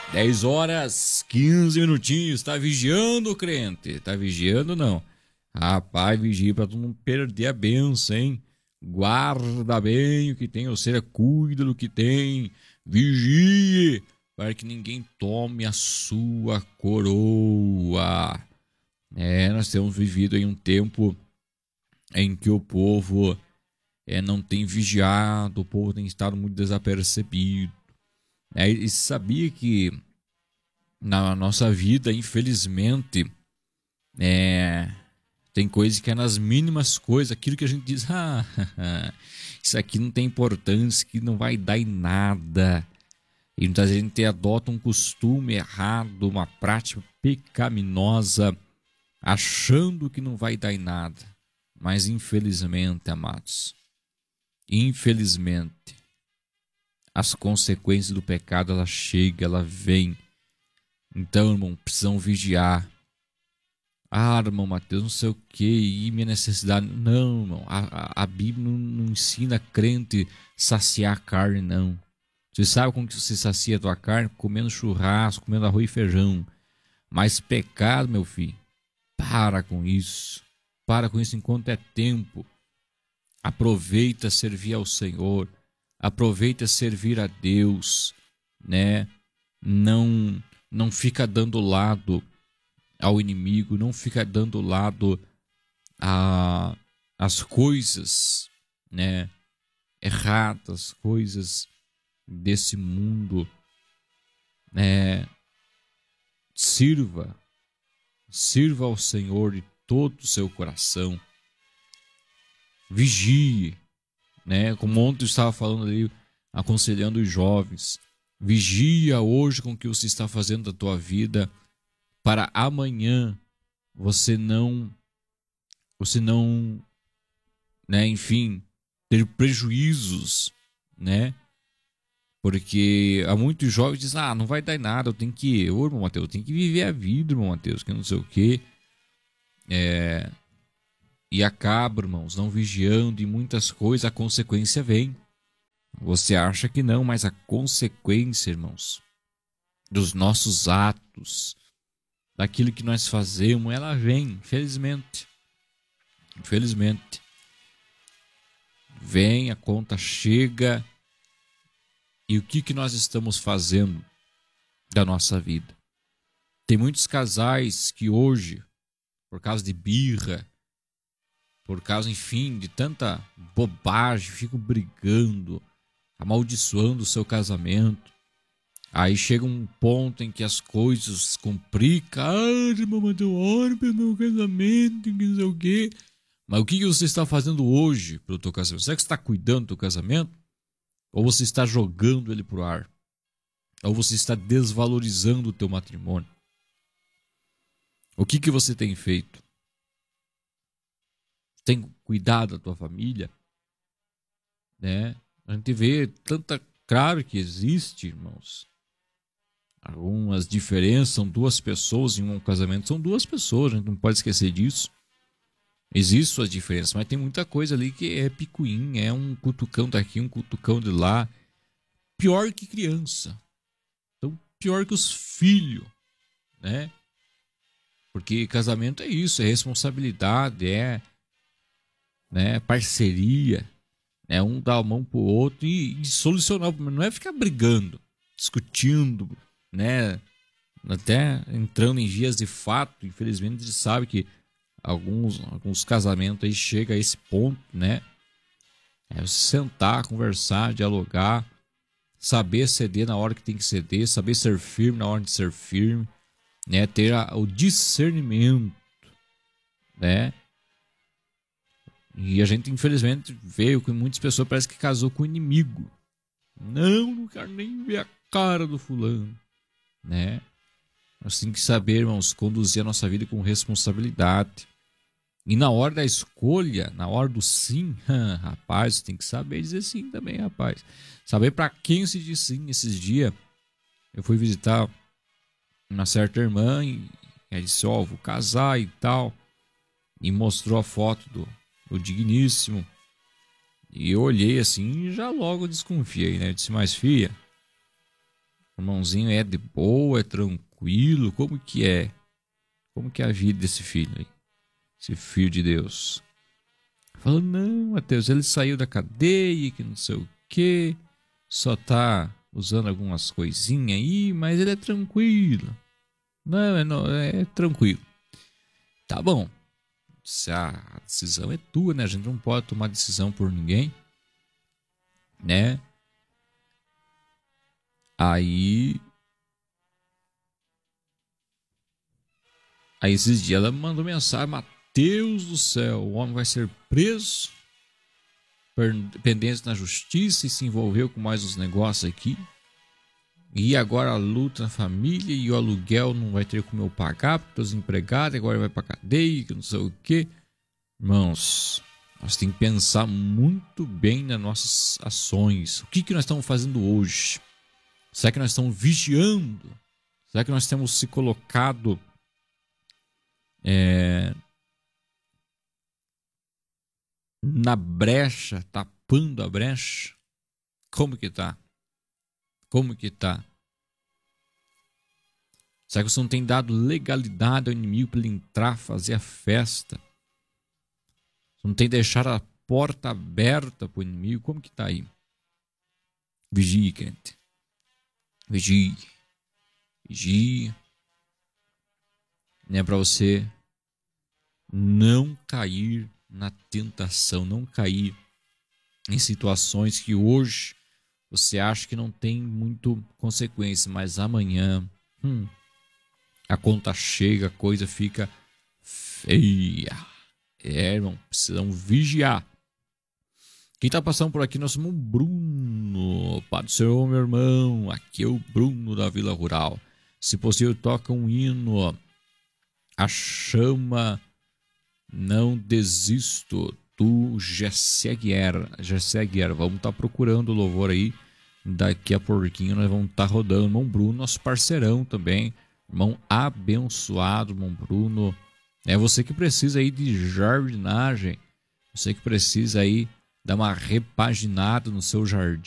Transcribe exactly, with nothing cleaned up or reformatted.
dez horas, quinze minutinhos. Tá vigiando, crente? Tá vigiando, não? Rapaz, vigia pra tu não perder a benção, hein? Guarda bem o que tem, ou seja, cuida do que tem. Vigie para que ninguém tome a sua coroa. É, nós temos vivido em um tempo em que o povo é, não tem vigiado, o povo tem estado muito desapercebido. É, e sabia que na nossa vida, infelizmente, é, tem coisas que é nas mínimas coisas, aquilo que a gente diz, ah, isso aqui não tem importância, que não vai dar em nada. E muitas vezes a gente adota um costume errado, uma prática pecaminosa, achando que não vai dar em nada. Mas infelizmente, amados, infelizmente, as consequências do pecado, ela chega, ela vem. Então, irmão, precisam vigiar. Ah, irmão Mateus, não sei o que, e minha necessidade. Não, irmão, a, a, a Bíblia não, não ensina crente saciar a carne, não. Você sabe como que você sacia a tua carne? Comendo churrasco, comendo arroz e feijão. Mas pecado, meu filho, para com isso. Para com isso enquanto é tempo. Aproveita servir ao Senhor. Aproveita servir a Deus, né? Não, não fica dando lado ao inimigo, não fica dando lado a as coisas, né, erradas, coisas desse mundo, né? Sirva, sirva ao Senhor de todo o seu coração. Vigie, né? Como ontem eu estava falando ali, aconselhando os jovens. Vigia hoje com o que você está fazendo da tua vida, para amanhã você não, você não, né, enfim, ter prejuízos, né? Porque há muitos jovens que dizem, ah, não vai dar em nada, eu tenho que, ô, irmão Mateus, eu tenho que viver a vida, irmão Mateus, que não sei o quê. É, e acaba, irmãos, não vigiando e muitas coisas, a consequência vem. Você acha que não, mas a consequência, irmãos, dos nossos atos, daquilo que nós fazemos, ela vem, infelizmente. Infelizmente. Vem, a conta chega. E o que, que nós estamos fazendo da nossa vida? Tem muitos casais que hoje, por causa de birra, por causa, enfim, de tanta bobagem, ficam brigando, amaldiçoando o seu casamento. Aí chega um ponto em que as coisas complicam. Ah, irmão, mas eu oro pelo meu casamento, não sei o quê. Mas o que você está fazendo hoje pelo teu casamento? Será que você está cuidando do teu casamento? Ou você está jogando ele pro ar? Ou você está desvalorizando o teu matrimônio? O que, que você tem feito? Tem cuidado da tua família? Né? A gente vê tanta... Claro que existe, irmãos, algumas diferenças. São duas pessoas em um casamento. São duas pessoas, a gente não pode esquecer disso. Existem suas diferenças, mas tem muita coisa ali que é picuinha, é um cutucão daqui, um cutucão de lá. Pior que criança. Então, pior que os filhos, né? Porque casamento é isso, é responsabilidade, é, né, parceria. É um dar a mão pro outro e, e solucionar. Não é ficar brigando, discutindo, né? Até entrando em vias de fato. Infelizmente, a gente sabe que Alguns, alguns casamentos aí chega a esse ponto, né? É sentar, conversar, dialogar, saber ceder na hora que tem que ceder, saber ser firme na hora de ser firme, né? Ter a, o discernimento, né? E a gente, infelizmente, vê que muitas pessoas parece que casou com o inimigo. Não, não quero nem ver a cara do fulano, né? Nós temos que saber, irmãos, conduzir a nossa vida com responsabilidade. E na hora da escolha, na hora do sim, rapaz, você tem que saber dizer sim também, rapaz. Saber para quem se diz sim. Esses dias eu fui visitar uma certa irmã e ela disse, ó, oh, vou casar e tal. E mostrou a foto do, do digníssimo. E eu olhei assim e já logo desconfiei, né? Eu disse, mas filha, O irmãozinho é de boa, é tranquilo. Como que é? Como que é a vida desse filho aí? Esse filho de Deus. Falou, não, Mateus, ele saiu da cadeia, que não sei o quê. Só tá usando algumas coisinhas aí, mas ele é tranquilo. Não, é, não, é tranquilo. Tá bom. Se a decisão é tua, né? A gente não pode tomar decisão por ninguém, né? Aí... Aí esses dias ela me mandou mensagem, Mateus do céu, o homem vai ser preso, pendente na justiça e se envolveu com mais uns negócios aqui. E agora a luta na família e o aluguel não vai ter como eu pagar porque os empregados agora vai pra cadeia, que não sei o que. Irmãos, nós temos que pensar muito bem nas nossas ações. O que, que nós estamos fazendo hoje? Será que nós estamos vigiando? Será que nós temos se colocado é, na brecha, tapando a brecha? Como que tá? Como que tá? Será que você não tem dado legalidade ao inimigo para ele entrar, fazer a festa? Você não tem deixado a porta aberta para o inimigo? Como que tá aí? Vigie, crente. Vigie. Vigie. Né, para você não cair na tentação, não cair em situações que hoje você acha que não tem muito consequência, mas amanhã hum, a conta chega, a coisa fica feia. É, irmão, precisamos vigiar. Quem tá passando por aqui, nós somos o Bruno. Pai do Senhor, meu irmão. Aqui é o Bruno da Vila Rural. Se possível, toca um hino. A chama, não desisto. Do Gessé Guerra. Gessé Guerra. Vamos estar tá procurando o louvor aí. Daqui a pouquinho nós vamos estar tá rodando. Irmão Bruno, nosso parceirão também. Irmão abençoado, irmão Bruno. É você que precisa aí de jardinagem. Você que precisa aí dar uma repaginada no seu jardim.